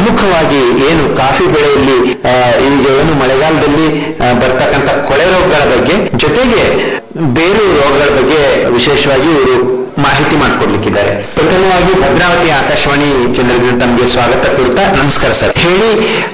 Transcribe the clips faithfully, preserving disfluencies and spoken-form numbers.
ಪ್ರಮುಖವಾಗಿ ಏನು ಕಾಫಿ ಬೆಳೆಯಲ್ಲಿ ಈಗ ಏನು ಮಳೆಗಾಲದಲ್ಲಿ ಬರ್ತಕ್ಕಂಥ ಕೊಳೆ ರೋಗಗಳ ಬಗ್ಗೆ ಜೊತೆಗೆ ಬೇರು ರೋಗಗಳ ಬಗ್ಗೆ ವಿಶೇಷವಾಗಿ ಇವರು ಮಾಹಿತಿ ಮಾಡಿಕೊಡ್ಲಿಕ್ಕಿದ್ದಾರೆ. ಪ್ರಥಮವಾಗಿ ಭದ್ರಾವತಿ ಆಕಾಶವಾಣಿ ಕೇಂದ್ರದಿಂದ ತಮಗೆ ಸ್ವಾಗತ ಕೊಡ್ತಾ ನಮಸ್ಕಾರ ಸರ್. ಹೇಳಿ,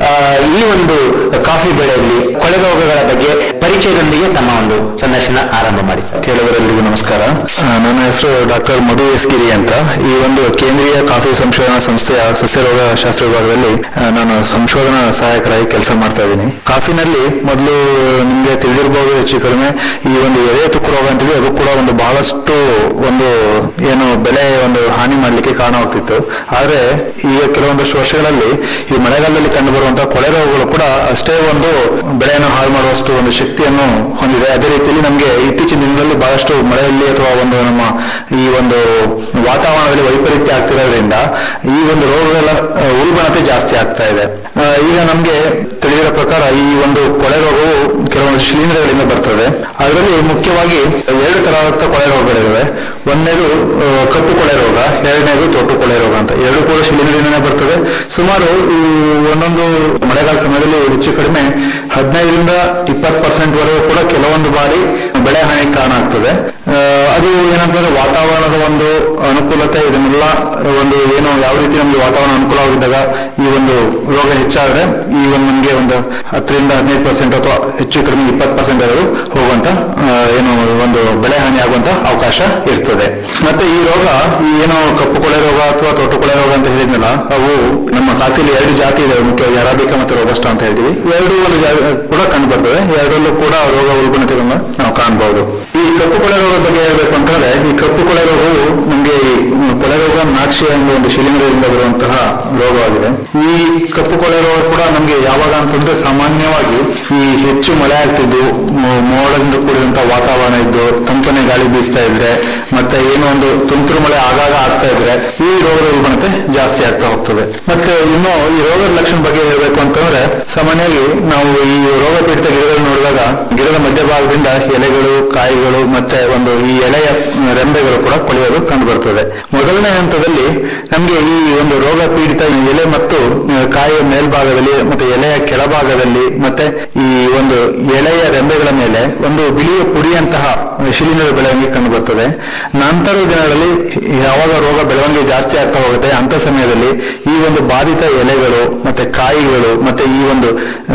ಈ ಒಂದು ಕಾಫಿ ಬೆಳೆಯಲ್ಲಿ ಕೊಳೆ ರೋಗಗಳ ಬಗ್ಗೆ ಪರಿಚಯದೊಂದಿಗೆ ತಮ್ಮ ಒಂದು ಸಂದರ್ಶನ ಆರಂಭ ಮಾಡಿ ಸರ್. ಕೇಳುವರೆಲ್ಲರಿಗೂ ನಮಸ್ಕಾರ. ನನ್ನ ಹೆಸರು ಡಾಕ್ಟರ್ ಮಧು ಎಸ್ ಗಿರಿ ಅಂತ. ಈ ಒಂದು ಕೇಂದ್ರೀಯ ಕಾಫಿ ಸಂಶೋಧನಾ ಸಂಸ್ಥೆಯ ಸಸ್ಯರೋಗ ಶಾಸ್ತ್ರ ವಿಭಾಗದಲ್ಲಿ ನಾನು ಸಂಶೋಧನಾ ಸಹಾಯಕರಾಗಿ ಕೆಲಸ ಮಾಡ್ತಾ ಇದ್ದೀನಿ. ಕಾಫಿನಲ್ಲಿ ಮೊದಲು ನಿಮ್ಗೆ ತಿಳಿದಿರಬಹುದು ಹೆಚ್ಚು ಕಡಿಮೆ ಈ ಒಂದು ಎಲೆ ತುಕ್ಕು ರೋಗ ಅಂತಿದೆ, ಅದು ಕೂಡ ಒಂದು ಬಹಳಷ್ಟು ಒಂದು ಏನು ಬೆಳೆ ಒಂದು ಹಾನಿ ಮಾಡ್ಲಿಕ್ಕೆ ಕಾರಣವಾಗ್ತಿತ್ತು. ಆದ್ರೆ ಈಗ ಕೆಲವೊಂದಷ್ಟು ವರ್ಷಗಳಲ್ಲಿ ಈ ಮಳೆಗಾಲದಲ್ಲಿ ಕಂಡು ಬರುವಂತಹ ಕೊಳೆ ರೋಗಗಳು ಕೂಡ ಅಷ್ಟೇ ಒಂದು ಬೆಳೆಯನ್ನು ಹಾಳು ಮಾಡುವಷ್ಟು ಒಂದು ಶಕ್ತಿಯನ್ನು ಹೊಂದಿದೆ. ಅದೇ ರೀತಿಯಲ್ಲಿ ನಮಗೆ ಇತ್ತೀಚಿನ ದಿನಗಳಲ್ಲಿ ಬಹಳಷ್ಟು ಮಳೆಯಲ್ಲಿ ಅಥವಾ ಒಂದು ನಮ್ಮ ಈ ಒಂದು ವಾತಾವರಣದಲ್ಲಿ ವೈಪರೀತ್ಯ ಆಗ್ತಿರೋದ್ರಿಂದ ಈ ಒಂದು ರೋಗಗಳ ಉಲ್ಬಣತೆ ಜಾಸ್ತಿ ಆಗ್ತಾ ಇದೆ. ಈಗ ನಮ್ಗೆ ತಿಳಿದಿರೋ ಪ್ರಕಾರ ಈ ಒಂದು ಕೊಳೆ ರೋಗವು ಕೆಲವೊಂದು ಶಿಲೀಂಧ್ರಗಳಿಂದ ಬರ್ತದೆ. ಅದರಲ್ಲಿ ಮುಖ್ಯವಾಗಿ ಎರಡು ತರಹದ ಕೊಳೆ ರೋಗಗಳಿವೆ. ಒಂದನೇದು ಕಪ್ಪು ಕೊಳೆ ರೋಗ, ಎರಡನೇದು ತೊಟ್ಟು ಕೊಳೆ ರೋಗ ಅಂತ. ಎರಡು ಕೂಡ ಶಿಲೀಂಧ್ರದಿಂದನೇ ಬರ್ತದೆ. ಸುಮಾರು ಒಂದೊಂದು ಮಳೆಗಾಲ ಸಮಯದಲ್ಲಿ ಹೆಚ್ಚು ಕಡಿಮೆ ಹದಿನೈದರಿಂದ ಇಪ್ಪತ್ತು ಪರ್ಸೆಂಟ್ ವರೆಗೂ ಕೂಡ ಕೆಲವೊಂದು ಬಾರಿ ಬೆಳೆ ಹಾನಿಗೆ ಕಾರಣ ಆಗ್ತದೆ. ಅದು ಏನಂತಂದ್ರೆ ವಾತಾವರಣದ ಒಂದು ಅನುಕೂಲತೆ, ಇದನ್ನೆಲ್ಲ ಒಂದು ಏನು ಯಾವ ರೀತಿ ನಮ್ಗೆ ವಾತಾವರಣ ಅನುಕೂಲವಾಗಿದ್ದಾಗ ಈ ಒಂದು ರೋಗ ಹೆಚ್ಚಾದ್ರೆ ಈ ಒಂದು ನಮ್ಗೆ ಒಂದು ಹತ್ತರಿಂದ ಹದಿನೈದು ಪರ್ಸೆಂಟ್ ಅಥವಾ ಹೆಚ್ಚು ಕಡಿಮೆ ಇಪ್ಪತ್ತು ಪರ್ಸೆಂಟ್ ಅವರು ಹೋಗುವಂತ ಏನು ಒಂದು ಬೆಳೆ ಹಾನಿ ಆಗುವಂತ ಅವಕಾಶ ಇರ್ತದೆ. ಮತ್ತೆ ಈ ರೋಗ ಈ ಏನು ಕಪ್ಪು ಕೊಳೆ ರೋಗ ಅಥವಾ ತೊಟ್ಟು ಕೊಳೆ ರೋಗ ಅಂತ ಹೇಳಿದ್ನಲ್ಲ, ಅವು ನಮ್ಮ ಕಾಫಿಲಿ ಎರಡು ಜಾತಿ ಇದೆ, ಮುಖ್ಯವಾಗಿ ಅರಾಬಿಕಾ ಮತ್ತು ರೋಬಸ್ಟಾ ಅಂತ ಹೇಳ್ತೀವಿ. ಎರಡು ಒಂದು ಕೂಡ ಕಂಡು ಬರ್ತದೆ. ಎರಡರಲ್ಲೂ ಕೂಡ ರೋಗ ಉಲ್ಬಣತೆಗಳನ್ನ ನಾವು ಕಾಣಬಹುದು. ಈ ಕಪ್ಪು ಕೊಳೆ ರೋಗದ ಬಗ್ಗೆ ಹೇಳ್ಬೇಕು ಅಂತಂದ್ರೆ, ಈ ಕಪ್ಪು ಕೊಳೆ ರೋಗವು ನಮಗೆ ಕೊಳೆ ರೋಗ ನಾಕ್ಷಿ ಎಂಬ ಒಂದು ಶಿಲೀಂಧ್ರದಿಂದ ಬರುವಂತಹ ರೋಗವಾಗಿದೆ. ಈ ಕಪ್ಪು ಕೊಳೆ ರೋಗ ಕೂಡ ನಮ್ಗೆ ಯಾವಾಗ ಅಂತಂದ್ರೆ ಸಾಮಾನ್ಯವಾಗಿ ಈ ಹೆಚ್ಚು ಮಳೆ ಆಗ್ತಿದ್ದು, ಮೋಡದಿಂದ ಕೂಡಿದಂತಹ ವಾತಾವರಣ ಇದ್ದು, ತಂಪನೆ ಗಾಳಿ ಬೀಸ್ತಾ ಇದ್ರೆ, ಮತ್ತೆ ಏನು ಒಂದು ತುಂತುರು ಮಳೆ ಆಗಾಗ ಆಗ್ತಾ ಇದ್ರೆ ಈ ರೋಗದ ಉಲ್ಬಣತೆ ಜಾಸ್ತಿ ಆಗ್ತಾ ಹೋಗ್ತದೆ. ಮತ್ತೆ ಇನ್ನು ಈ ರೋಗದ ಲಕ್ಷಣ ಬಗ್ಗೆ ಹೇಳ್ಬೇಕು ಅಂತಂದ್ರೆ, ಸಾಮಾನ್ಯವಾಗಿ ನಾವು ಈ ರೋಗ ಪೀಡಿತ ಗಿಡಗಳು ನೋಡಿದಾಗ ಗಿಡದ ಮಧ್ಯಭಾಗದಿಂದ ಎಲೆಗಳು, ಕಾಯಿಗಳು ಮತ್ತೆ ಒಂದು ಈ ಎಲೆಯ ರೆಂಬೆಗಳು ಕೂಡ ಕೊಳೆಯೋದು ಕಂಡು ಬರ್ತದೆ. ಮೊದಲನೇ ಹಂತದಲ್ಲಿ ನಮ್ಗೆ ಈ ಒಂದು ರೋಗ ಪೀಡಿತ ಎಲೆ ಮತ್ತು ಕಾಯಿಯ ಮೇಲ್ಭಾಗದಲ್ಲಿ ಮತ್ತೆ ಎಲೆಯ ಕೆಳಭಾಗದಲ್ಲಿ ಮತ್ತೆ ಈ ಒಂದು ಎಲೆಯ ರೆಂಬೆಗಳ ಮೇಲೆ ಒಂದು ಬಿಳಿಯ ಪುಡಿಯಂತಹ ಶಿಲೀಂಧ್ರ ಬೆಳವಣಿಗೆ ಕಂಡು ಬರ್ತದೆ. ನಂತರದ ದಿನಗಳಲ್ಲಿ ಯಾವಾಗ ರೋಗ ಬೆಳವಣಿಗೆ ಜಾಸ್ತಿ ಆಗ್ತಾ ಹೋಗುತ್ತೆ ಅಂತ ಸಮಯದಲ್ಲಿ ಈ ಒಂದು ಬಾಧಿತ ಎಲೆಗಳು ಮತ್ತೆ ಕಾಯಿಗಳು ಮತ್ತೆ ಈ ಒಂದು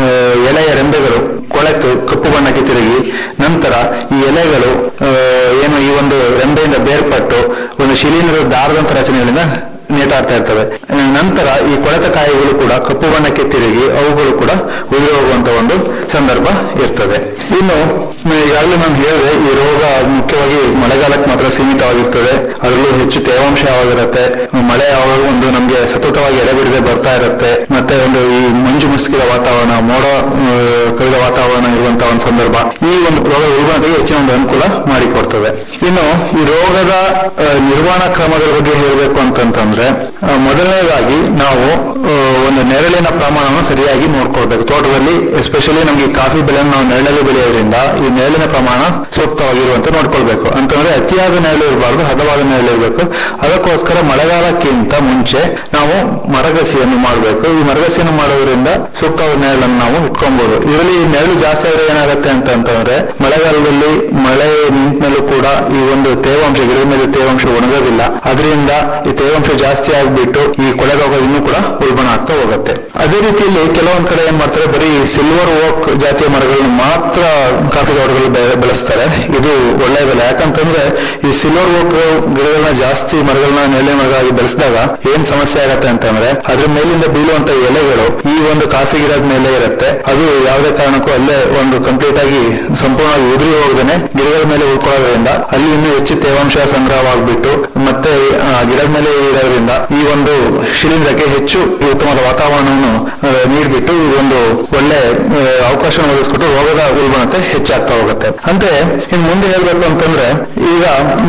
ಎಲೆಯ ರೆಂಬೆಗಳು ಕೊಳೆತು ಕಪ್ಪು ಬಣ್ಣಕ್ಕೆ ತಿರುಗಿ ನಂತರ ಈ ಎಲೆಗಳು ಏನು ಈ ಒಂದು ರೆಂಬೆಯಿಂದ ಬೇರ್ಪಟ್ಟು ಒಂದು ಶಿಲೀಂಧ್ರ ದಾರದಂತ ರಚನೆಗಳಿಂದ ನೇತಾಡ್ತಾ ಇರ್ತವೆ. ನಂತರ ಈ ಕೊಳೆತ ಕಾಯಿಗಳು ಕೂಡ ಕಪ್ಪು ಬಣ್ಣಕ್ಕೆ ತಿರುಗಿ ಅವುಗಳು ಕೂಡ ಉದುರಿ ಹೋಗುವಂತ ಒಂದು ಸಂದರ್ಭ ಇರ್ತದೆ. ಇನ್ನು ಈಗಾಗಲೇ ನಾನು ಹೇಳಿದೆ, ಈ ರೋಗ ಮುಖ್ಯವಾಗಿ ಮಳೆಗಾಲಕ್ಕೆ ಮಾತ್ರ ಸೀಮಿತವಾಗಿರ್ತದೆ. ಅದರಲ್ಲೂ ಹೆಚ್ಚು ತೇವಾಂಶ ಯಾವಾಗಿರುತ್ತೆ, ಮಳೆ ಯಾವಾಗ ಒಂದು ನಮ್ಗೆ ಸತತವಾಗಿ ಎಡೆ ಬಿಡದೆ ಬರ್ತಾ ಇರುತ್ತೆ, ಮತ್ತೆ ಒಂದು ಈ ಮಂಜು ಮುಸುಕಿದ ವಾತಾವರಣ, ಮೋಡ ಕಳೆದ ವಾತಾವರಣ ಇರುವಂತಹ ಒಂದು ಸಂದರ್ಭ ಈ ಒಂದು ರೋಗ ಉಲ್ಬಣತೆಗೆ ಹೆಚ್ಚಿನ ಒಂದು ಅನುಕೂಲ ಮಾಡಿಕೊಡ್ತದೆ. ಇನ್ನು ಈ ರೋಗದ ನಿರ್ವಹಣಾ ಕ್ರಮಗಳ ಬಗ್ಗೆ ಹೇಳಬೇಕು ಅಂತಂತಂದ್ರೆ, ಮೊದಲನೇದಾಗಿ ನಾವು ಒಂದು ನೆರಳಿನ ಪ್ರಮಾಣವನ್ನು ಸರಿಯಾಗಿ ನೋಡ್ಕೊಳ್ಬೇಕು. ತೋಟದಲ್ಲಿ ಎಸ್ಪೆಷಲಿ ನಮ್ಗೆ ಕಾಫಿ ಬೆಳೆಯನ್ನು ನಾವು ನೆರಳಲ್ಲಿ ಬೆಳೆಯೋದ್ರಿಂದ ಈ ನೆರಳಿನ ಪ್ರಮಾಣ ಸೂಕ್ತವಾಗಿರುವಂತೆ ನೋಡ್ಕೊಳ್ಬೇಕು. ಅಂತಂದ್ರೆ ಅತಿಯಾದ ನೆರಳು ಇರಬಾರ್ದು, ಹದವಾದ ನೆರಳು ಇರಬೇಕು. ಅದಕ್ಕೋಸ್ಕರ ಮಳೆಗಾಲಕ್ಕಿಂತ ಮುಂಚೆ ನಾವು ಮರಗಸಿಯನ್ನು ಮಾಡಬೇಕು. ಈ ಮರಗಸಿಯನ್ನು ಮಾಡೋದ್ರಿಂದ ಸೂಕ್ತವಾದ ನೆರಳನ್ನು ನಾವು ಇಟ್ಕೊಬಹುದು. ಇದರಲ್ಲಿ ನೆರಳು ಜಾಸ್ತಿ ಆದ್ರೆ ಏನಾಗುತ್ತೆ ಅಂತಂದ್ರೆ, ಮಳೆಗಾಲದಲ್ಲಿ ಮಳೆ ನಿಂತಮೇಲೂ ಕೂಡ ಈ ಒಂದು ತೇವಾಂಶ ಗಿಡದ ಮೇಲೆ ತೇವಾಂಶ ಒಣಗೋದಿಲ್ಲ. ಅದರಿಂದ ಈ ತೇವಾಂಶ ಜಾಸ್ತಿ ಆಗ್ಬಿಟ್ಟು ಈ ಕೊಳೆ ರೋಗ ಇನ್ನೂ ಕೂಡ ಉಲ್ಬಣ ಆಗ್ತಾ ಹೋಗುತ್ತೆ. ಅದೇ ರೀತಿಯಲ್ಲಿ ಕೆಲವೊಂದ್ ಕಡೆ ಏನ್ ಮಾಡ್ತಾರೆ, ಬರೀ ಸಿಲ್ವರ್ ಓಕ್ ಜಾತಿಯ ಮರಗಳನ್ನು ಮಾತ್ರ ಕಾಫಿ ತೋಟಗಳಲ್ಲಿ ಬೆಳೆಸ್ತಾರೆ. ಇದು ಒಳ್ಳೆಯದಲ್ಲ. ಯಾಕಂತಂದ್ರೆ ಈ ಸಿಲ್ವರ್ ಓಕ್ ಗಿಡಗಳನ್ನ ಜಾಸ್ತಿ ಮರಗಳನ್ನ ನೆಲೆ ಮರಗಳಾಗಿ ಬೆಳೆಸಿದಾಗ ಏನ್ ಸಮಸ್ಯೆ ಆಗತ್ತೆ ಅಂತಂದ್ರೆ, ಅದ್ರ ಮೇಲಿಂದ ಬೀಳುವಂತ ಎಲೆಗಳು ಈ ಒಂದು ಕಾಫಿ ಗಿಡದ ಮೇಲೆ ಇರುತ್ತೆ. ಅದು ಯಾವುದೇ ಕಾರಣಕ್ಕೂ ಅಲ್ಲೇ ಒಂದು ಕಂಪ್ಲೀಟ್ ಆಗಿ ಸಂಪೂರ್ಣವಾಗಿ ಉದುರಿ ಹೋಗದೇನೆ ಗಿಡಗಳ ಮೇಲೆ ಉಳ್ಕೊಳ್ಳೋದ್ರಿಂದ ಅಲ್ಲಿ ಇನ್ನೂ ಹೆಚ್ಚು ತೇವಾಂಶ ಸಂಗ್ರಹವಾಗ್ಬಿಟ್ಟು ಮತ್ತೆ ಗಿಡದ ಮೇಲೆ ಇರೋದ್ರಿಂದ ಈ ಒಂದು ಶಿಲೀಂಧ್ರಕ್ಕೆ ಹೆಚ್ಚು ಉತ್ತಮವಾದ ವಾತಾವರಣವನ್ನು ನೀಡ್ಬಿಟ್ಟು ಒಂದು ಒಳ್ಳೆ ಅವಕಾಶವನ್ನು ಒದಗಿಸ್ಕೊಟ್ಟು ರೋಗದ ಉಲ್ಬಣತೆ ಹೆಚ್ಚಾಗ್ತಾ ಹೋಗುತ್ತೆ. ಅಂದ್ರೆ ಇನ್ ಮುಂದೆ ಹೇಳ್ಬೇಕು ಅಂತಂದ್ರೆ, ಈಗ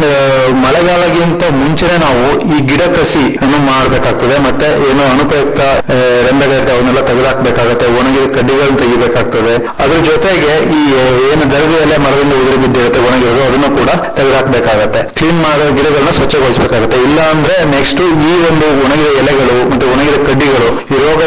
ಮಳೆಗಾಲಕ್ಕಿಂತ ಮುಂಚೆನೆ ನಾವು ಈ ಗಿಡ ಕಸಿ ಅನ್ನು ಮಾಡ್ಬೇಕಾಗ್ತದೆ. ಮತ್ತೆ ಏನು ಅನುಪಯುಕ್ತ ರೆಂಬೆಗಳಿರ್ತವೆ ಅವನ್ನೆಲ್ಲ ತೆಗೆದಾಕ್ಬೇಕಾಗತ್ತೆ. ಒಣಗಿದ ಕಡ್ಡಿಗಳನ್ನ ತೆಗಿಬೇಕಾಗ್ತದೆ. ಅದ್ರ ಜೊತೆಗೆ ಈ ಏನು ದರ್ಬಿ ಎಲೆ ಮರದಿಂದ ಉದುರಿ ಬಿದ್ದಿರುತ್ತೆ ಒಣಗಿರೋದು, ಅದನ್ನು ಕೂಡ ತೆಗೆದಾಕ್ಬೇಕಾಗತ್ತೆ. ಕ್ಲೀನ್ ಮಾಡೋ ಗಿಡಗಳನ್ನ ಸ್ವಚ್ಛಗೊಳಿಸಬೇಕಾಗತ್ತೆ. ಇಲ್ಲ ಅಂದ್ರೆ ನೆಕ್ಸ್ಟ್ ಈ ಒಂದು ಒಣಗಿದ ಎಲೆಗಳು ಮತ್ತೆ ಒಣಗಿದ ಕಡ್ಡಿಗಳು ಈ ರೋಗ